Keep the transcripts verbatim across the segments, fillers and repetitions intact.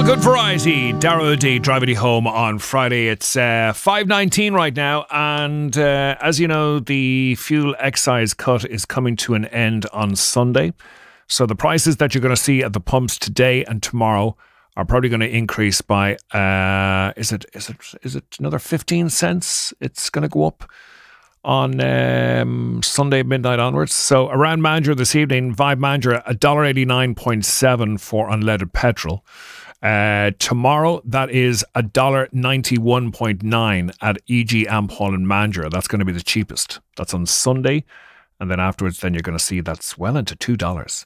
Feel Good Variety, Darrow D driving you home on Friday. It's uh, five nineteen right now, and uh, as you know, the fuel excise cut is coming to an end on Sunday. So the prices that you're going to see at the pumps today and tomorrow are probably going to increase by uh, is it is it is it another fifteen cents? It's going to go up on um, Sunday midnight onwards. So around Mandurah this evening, Vibe Mandurah one dollar eighty-nine point seven for unleaded petrol. Uh, tomorrow, that is one dollar ninety-one point nine at E G Amphall and Mandurah. That's going to be the cheapest. That's on Sunday. And then afterwards, then you're going to see that's well into two dollars.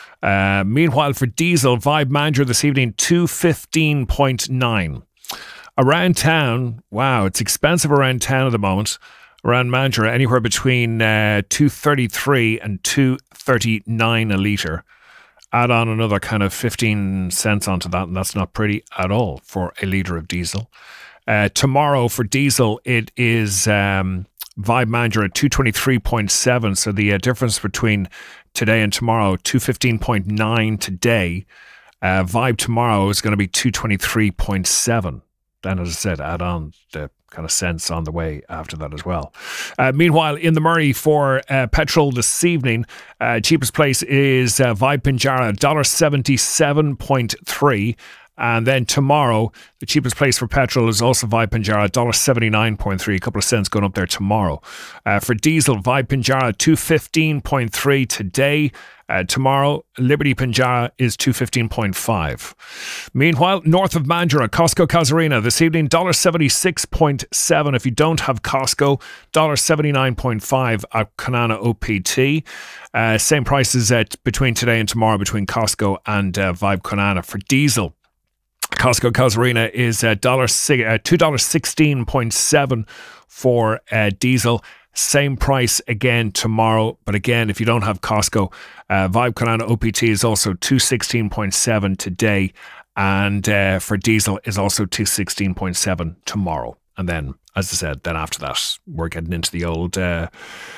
Uh, meanwhile, for diesel, Vibe Mandurah this evening, two fifteen point nine. Around town, wow, it's expensive around town at the moment. Around Mandurah, anywhere between uh, two thirty-three and two thirty-nine a litre. Add on another kind of fifteen cents onto that, and that's not pretty at all for a litre of diesel. Uh, tomorrow for diesel, it is um, Vibe Mandurah two twenty-three point seven. So the uh, difference between today and tomorrow, two fifteen point nine today. Uh, Vibe tomorrow is going to be two twenty-three point seven. Then, as I said, add on the kind of cents on the way after that as well. Uh, meanwhile, in the Murray for uh, petrol this evening, uh, cheapest place is uh, Vibe Pinjarra, one dollar seventy-seven point three. And then tomorrow, the cheapest place for petrol is also Vibe Pinjarra, one dollar seventy-nine point three. A couple of cents going up there tomorrow. Uh, for diesel, Vibe Pinjarra, two fifteen point three today. Uh, tomorrow, Liberty Pinjarra is two fifteen point five. Meanwhile, north of Mandurah, Costco Casuarina this evening, one dollar seventy-six point seven. If you don't have Costco, one dollar seventy-nine point five at Conana O P T. Uh, same prices at between today and tomorrow between Costco and uh, Vibe Conana. For diesel, Costco Casuarina is uh, two dollars sixteen point seven for uh, diesel. Same price again tomorrow. But again, if you don't have Costco, uh, Vibe Conana O P T is also two sixteen point seven today. And uh, for diesel is also two sixteen point seven tomorrow. And then, as I said, then after that, we're getting into the old uh,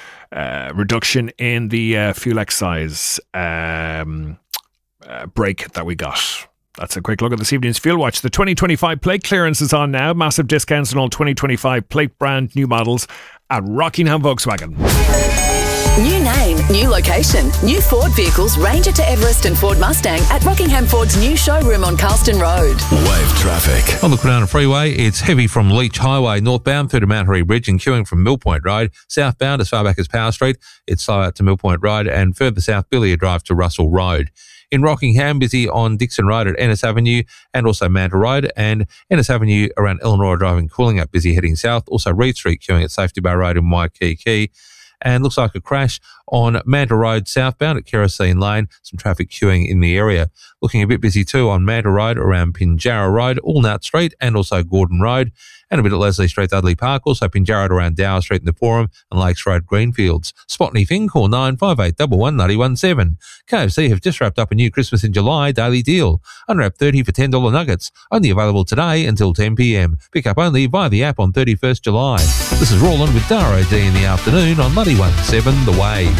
uh, reduction in the uh, fuel excise um, uh, break that we got. That's a quick look at this evening's Fuel Watch. The twenty twenty-five plate clearance is on now. Massive discounts on all twenty twenty-five plate brand new models at Rockingham Volkswagen. New name, new location, new Ford vehicles, Ranger to Everest and Ford Mustang at Rockingham Ford's new showroom on Carlston Road. Wave traffic. On the Kwinana Freeway, it's heavy from Leach Highway northbound through to Mount Harry Bridge and queuing from Mill Point Road. Southbound as far back as Power Street, it's slow out to Mill Point Road and further south Billiard Drive to Russell Road. In Rockingham, busy on Dixon Road at Ennis Avenue and also Manta Road, and Ennis Avenue around Eleanor Drive and Cooling Up, busy heading south. Also Reed Street queuing at Safety Bar Road in Waikiki. And looks like a crash on Manta Road southbound at Kerosene Lane. Some traffic queuing in the area. Looking a bit busy too on Manta Road around Pinjarra Road, Allnut Street and also Gordon Road. And a bit at Leslie Street, Dudley Park. Also Pinjarra around Dower Street in the Forum and Lakes Road, Greenfields. Spot anything, call nine five eight one one nine one seven. K F C have just wrapped up a new Christmas in July daily deal. Unwrap thirty for ten dollars nuggets. Only available today until ten p.m. Pick up only via the app on thirty-first July. This is Roland with Darrow D in the afternoon on ninety-one point seven The Wave.